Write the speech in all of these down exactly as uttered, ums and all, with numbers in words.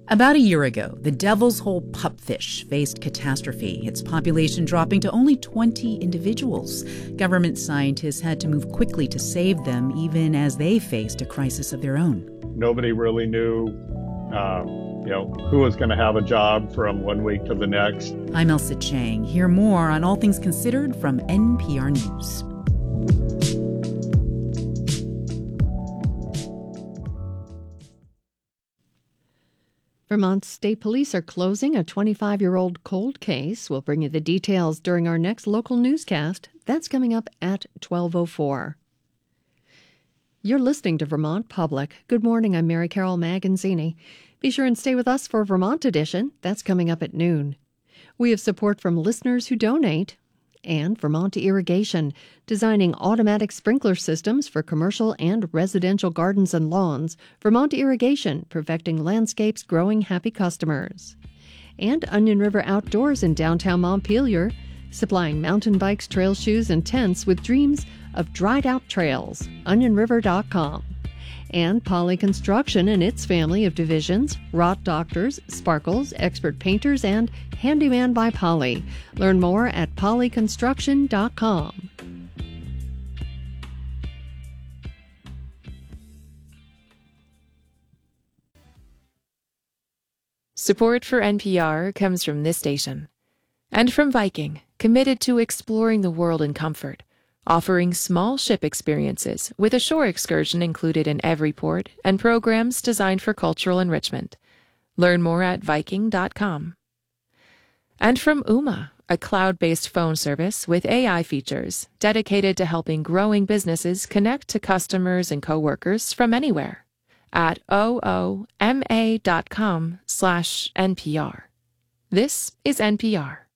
About a year ago, the Devil's Hole pupfish faced catastrophe, its population dropping to only twenty individuals. Government scientists had to move quickly to save them, even as they faced a crisis of their own. Nobody really knew, um, you know, who was going to have a job from one week to the next. I'm Elsa Chang. Hear more on All Things Considered from N P R News. Vermont State Police are closing a twenty-five-year-old cold case. We'll bring you the details during our next local newscast. That's coming up at twelve oh four. You're listening to Vermont Public. Good morning, I'm Mary Carol Maganzini. Be sure and stay with us for Vermont Edition. That's coming up at noon. We have support from listeners who donate, and Vermont Irrigation, designing automatic sprinkler systems for commercial and residential gardens and lawns. Vermont Irrigation, perfecting landscapes, growing happy customers. And Onion River Outdoors in downtown Montpelier, supplying mountain bikes, trail shoes, and tents with dreams of dried-out trails. onion river dot com. And Poly Construction and its family of divisions, Rot Doctors, Sparkles, Expert Painters, and Handyman by Poly. Learn more at poly construction dot com. Support for N P R comes from this station. And from Viking, committed to exploring the world in comfort, offering small ship experiences with a shore excursion included in every port and programs designed for cultural enrichment. Learn more at viking dot com. And from Ooma, a cloud-based phone service with A I features dedicated to helping growing businesses connect to customers and coworkers from anywhere at ooma dot com slash N P R. This is N P R.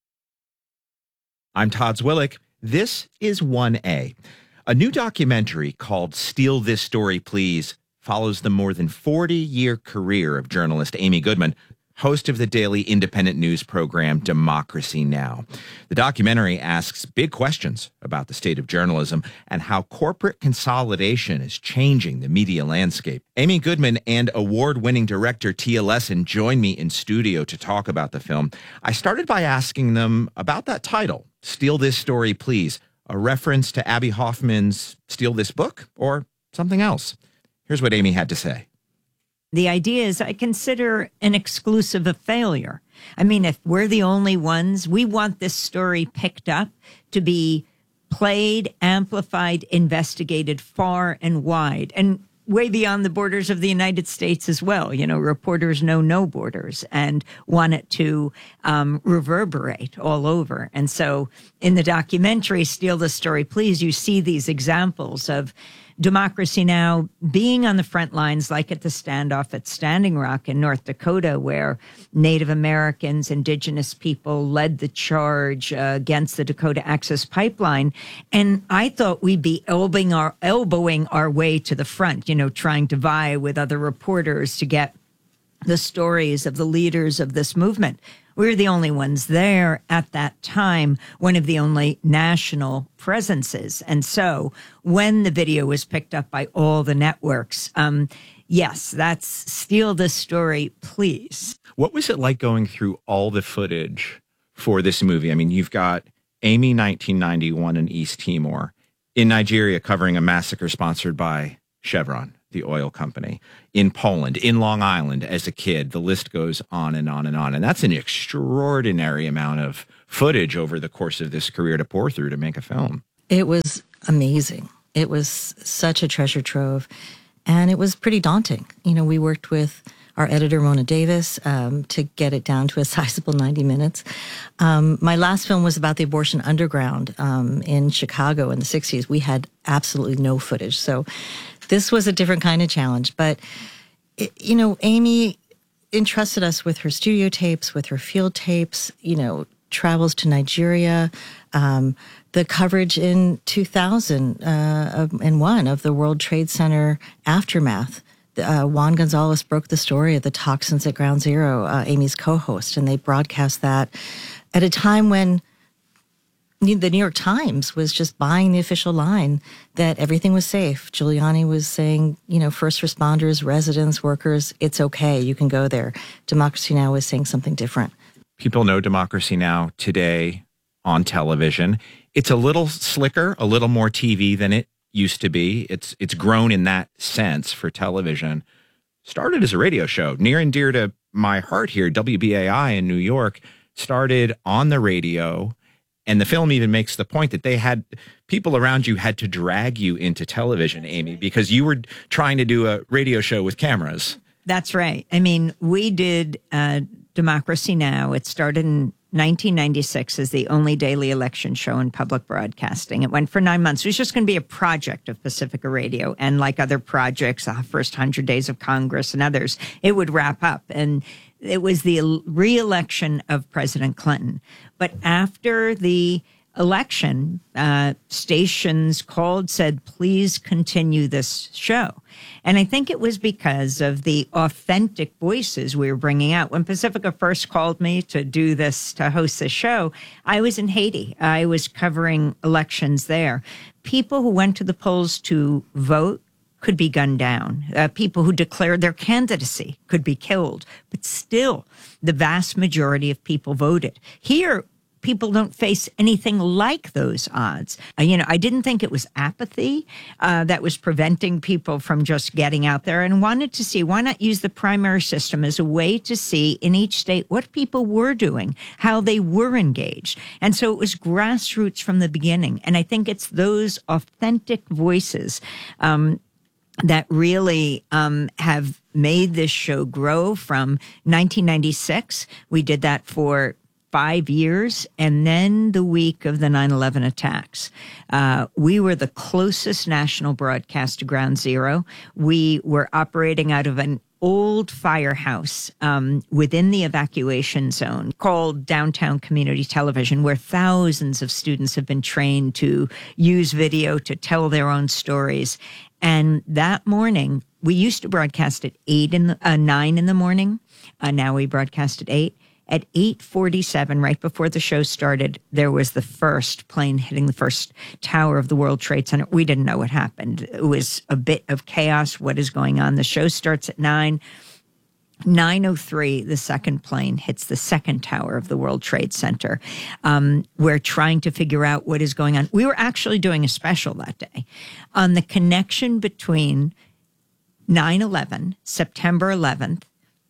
I'm Todd Zwillick. This is one A. A new documentary called Steal This Story, Please follows the more than forty-year career of journalist Amy Goodman, host of the daily independent news program Democracy Now! The documentary asks big questions about the state of journalism and how corporate consolidation is changing the media landscape. Amy Goodman and award-winning director Tia Lesson join me in studio to talk about the film. I started by asking them about that title, Steal This Story, Please, a reference to Abby Hoffman's Steal This Book, or something else. Here's what Amy had to say. The idea is I consider an exclusive a failure. I mean, if we're the only ones, we want this story picked up to be played, amplified, investigated far and wide, and way beyond the borders of the United States as well. You know, reporters know no borders and want it to um, reverberate all over. And so in the documentary, Steal This Story, Please, you see these examples of Democracy Now! Being on the front lines, like at the standoff at Standing Rock in North Dakota, where Native Americans, indigenous people led the charge uh, against the Dakota Access Pipeline. And I thought we'd be elbowing our, elbowing our way to the front, you know, trying to vie with other reporters to get the stories of the leaders of this movement. We were the only ones there at that time, one of the only national presences. And so when the video was picked up by all the networks, um, yes, that's Steal This Story, Please. What was it like going through all the footage for this movie? I mean, you've got Amy nineteen ninety-one in East Timor, in Nigeria covering a massacre sponsored by Chevron, the oil company, in Poland, in Long Island as a kid. The list goes on and on and on. And that's an extraordinary amount of footage over the course of this career to pour through to make a film. It was amazing. It was such a treasure trove. And it was pretty daunting. You know, we worked with our editor, Mona Davis, um, to get it down to a sizable ninety minutes. Um, my last film was about the abortion underground um, in Chicago in the sixties. We had absolutely no footage. So this was a different kind of challenge. But, it, you know, Amy entrusted us with her studio tapes, with her field tapes, you know, travels to Nigeria, um, the coverage in two thousand one of the World Trade Center aftermath. Uh, Juan Gonzalez broke the story of the toxins at Ground Zero, uh, Amy's co-host, and they broadcast that at a time when The New York Times was just buying the official line that everything was safe. Giuliani was saying, you know, first responders, residents, workers, it's okay. You can go there. Democracy Now! Was saying something different. People know Democracy Now! Today on television. It's a little slicker, a little more T V than it used to be. It's it's grown in that sense for television. Started as a radio show, near and dear to my heart here. W B A I in New York started on the radio. And the film even makes the point that they had people around you had to drag you into television, Amy, because you were trying to do a radio show with cameras. That's right. I mean, we did uh, Democracy Now! It started in nineteen ninety-six as the only daily election show in public broadcasting. It went for nine months. It was just going to be a project of Pacifica Radio. And like other projects, the first one hundred days of Congress and others, it would wrap up. And it was the re-election of President Clinton. But after the election, uh, stations called, said, please continue this show. And I think it was because of the authentic voices we were bringing out. When Pacifica first called me to do this, to host this show, I was in Haiti. I was covering elections there. People who went to the polls to vote could be gunned down. Uh, people who declared their candidacy could be killed. But still, the vast majority of people voted. Here, people don't face anything like those odds. Uh, you know, I didn't think it was apathy uh, that was preventing people from just getting out there, and wanted to see, why not use the primary system as a way to see in each state what people were doing, how they were engaged. And so it was grassroots from the beginning. And I think it's those authentic voices um, that really um, have made this show grow from nineteen ninety-six. We did that for five years, and then the week of the nine eleven attacks. Uh, we were the closest national broadcast to Ground Zero. We were operating out of an old firehouse um, within the evacuation zone called Downtown Community Television, where thousands of students have been trained to use video to tell their own stories. And that morning, we used to broadcast at eight in the, uh, nine in the morning. Uh, now we broadcast at eight. At eight forty-seven, right before the show started, there was the first plane hitting the first tower of the World Trade Center. We didn't know what happened. It was a bit of chaos. What is going on? The show starts at nine. nine oh three, the second plane hits the second tower of the World Trade Center. Um, we're trying to figure out what is going on. We were actually doing a special that day on the connection between nine eleven, September eleventh,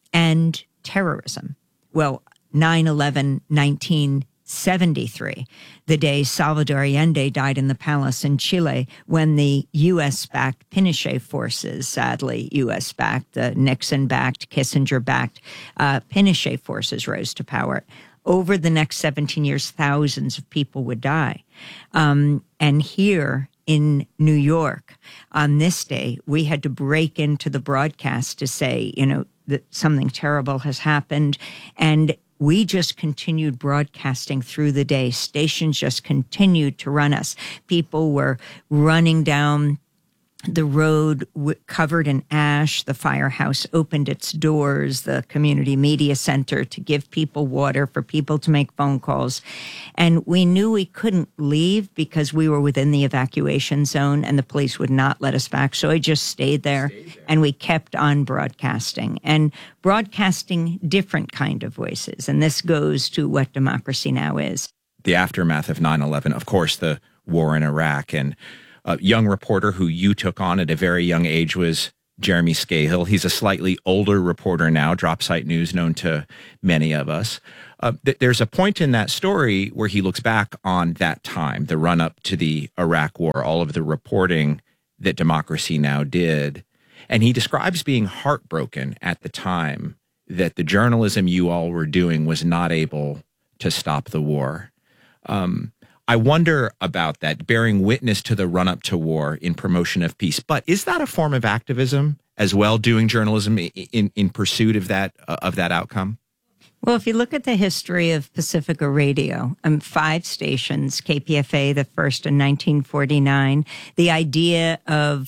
and terrorism. Well, nine eleven nineteen seventy-three, the day Salvador Allende died in the palace in Chile, when the U S-backed Pinochet forces, sadly U S-backed, the Nixon-backed, Kissinger-backed uh, Pinochet forces rose to power. Over the next seventeen years, thousands of people would die. Um, and here in New York, on this day, we had to break into the broadcast to say, you know, that something terrible has happened. And we just continued broadcasting through the day. Stations just continued to run us. People were running down the road w- covered in ash. The firehouse opened its doors, the community media center, to give people water, for people to make phone calls. And we knew we couldn't leave because we were within the evacuation zone and the police would not let us back. So I just stayed there, stayed there. And we kept on broadcasting and broadcasting different kind of voices. And this goes to what Democracy Now! Is. The aftermath of nine eleven, of course, the war in Iraq, and a young reporter who you took on at a very young age was Jeremy Scahill. He's a slightly older reporter now, Drop Site News, known to many of us. Uh, th- there's a point in that story where he looks back on that time, the run-up to the Iraq War, all of the reporting that Democracy Now! Did. And he describes being heartbroken at the time that the journalism you all were doing was not able to stop the war. Um, I wonder about that, bearing witness to the run-up to war in promotion of peace. But is that a form of activism as well, doing journalism in, in, in pursuit of that uh, of that outcome? Well, if you look at the history of Pacifica Radio, um, five stations, K P F A, the first in nineteen forty-nine, the idea of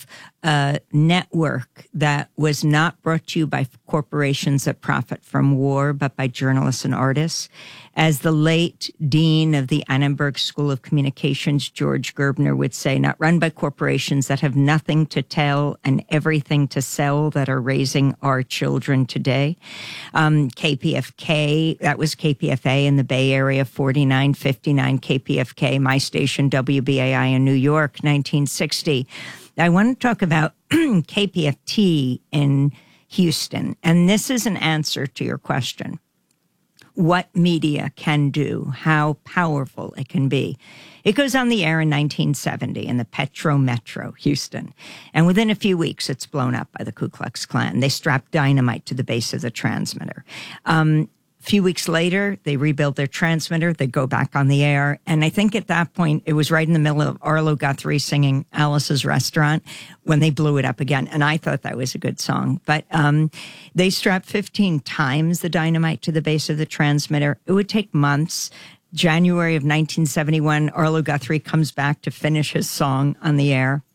a network that was not brought to you by corporations that profit from war, but by journalists and artists. As the late dean of the Annenberg School of Communications, George Gerbner, would say, not run by corporations that have nothing to tell and everything to sell that are raising our children today. Um, K P F K, that was K P F A in the Bay Area, forty-nine fifty-nine K P F K, my station W B A I in New York, nineteen sixty. I want to talk about K P F T in Houston, and this is an answer to your question. What media can do, how powerful it can be. It goes on the air in nineteen seventy in the Petro Metro, Houston. And within a few weeks, it's blown up by the Ku Klux Klan. They strap dynamite to the base of the transmitter. Um, a few weeks later, they rebuild their transmitter. They go back on the air. And I think at that point, it was right in the middle of Arlo Guthrie singing Alice's Restaurant when they blew it up again. And I thought that was a good song. But um, they strapped fifteen times the dynamite to the base of the transmitter. It would take months. January of nineteen seventy-one, Arlo Guthrie comes back to finish his song on the air.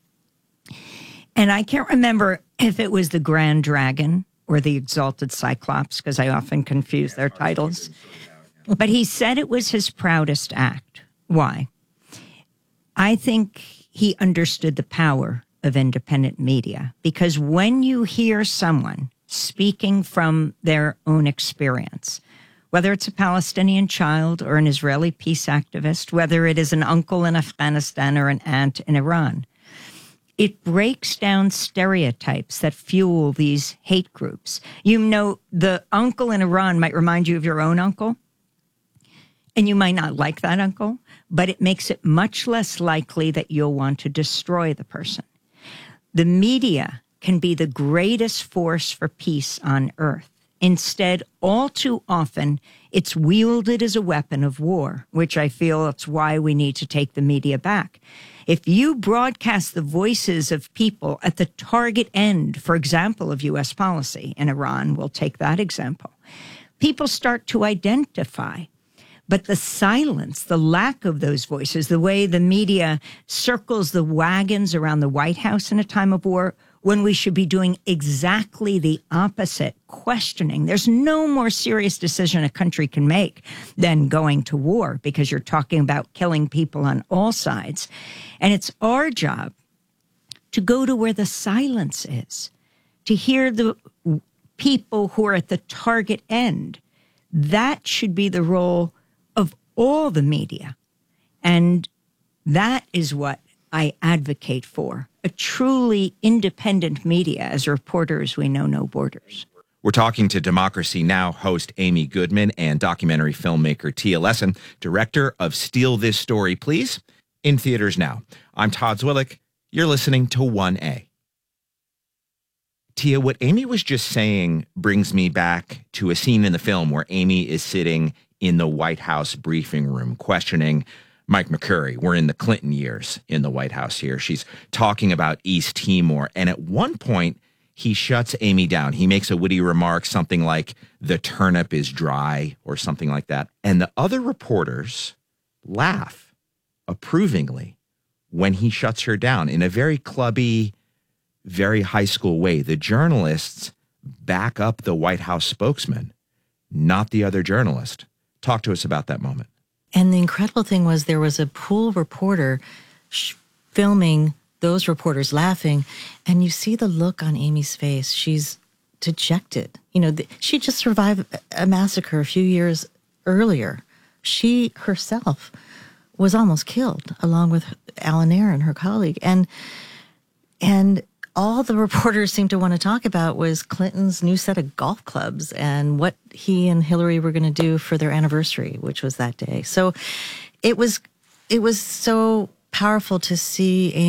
And I can't remember if it was the Grand Dragon or the Exalted Cyclops, because I often confuse their titles. But he said it was his proudest act. Why? I think he understood the power of independent media, because when you hear someone speaking from their own experience, whether it's a Palestinian child or an Israeli peace activist, whether it is an uncle in Afghanistan or an aunt in Iran, it breaks down stereotypes that fuel these hate groups. You know, the uncle in Iran might remind you of your own uncle, and you might not like that uncle, but it makes it much less likely that you'll want to destroy the person. The media can be the greatest force for peace on earth. Instead, all too often, it's wielded as a weapon of war, which I feel it's why we need to take the media back. If you broadcast the voices of people at the target end, for example, of U S policy in Iran, we'll take that example, people start to identify. But the silence, the lack of those voices, the way the media circles the wagons around the White House in a time of war, when we should be doing exactly the opposite, questioning. There's no more serious decision a country can make than going to war, because you're talking about killing people on all sides. And it's our job to go to where the silence is, to hear the people who are at the target end. That should be the role of all the media. And that is what I advocate for, a truly independent media. As reporters, we know no borders. We're talking to Democracy Now! Host Amy Goodman and documentary filmmaker Tia Lessin, director of Steal This Story, Please, in theaters now. I'm Todd Zwillich. You're listening to one A. Tia, what Amy was just saying brings me back to a scene in the film where Amy is sitting in the White House briefing room questioning Mike McCurry. We're in the Clinton years in the White House here. She's talking about East Timor. And at one point, he shuts Amy down. He makes a witty remark, something like, the turnip is dry, or something like that. And the other reporters laugh approvingly when he shuts her down in a very clubby, very high school way. The journalists back up the White House spokesman, not the other journalist. Talk to us about that moment. And the incredible thing was there was a pool reporter sh- filming those reporters laughing, and you see the look on Amy's face. She's dejected. You know, th- she just survived a massacre a few years earlier. She herself was almost killed, along with Alan Aaron, her colleague. And and all the reporters seemed to want to talk about was Clinton's new set of golf clubs and what he and Hillary were going to do for their anniversary, which was that day. So it was it was so powerful to see